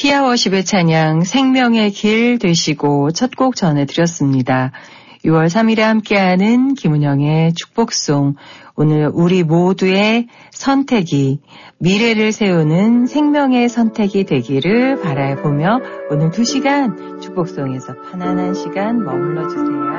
피아워십의 찬양 생명의 길 되시고 첫 곡 전해드렸습니다. 6월 3일에 함께하는 김은영의 축복송, 오늘 우리 모두의 선택이 미래를 세우는 생명의 선택이 되기를 바라보며 오늘 2시간 축복송에서 편안한 시간 머물러 주세요.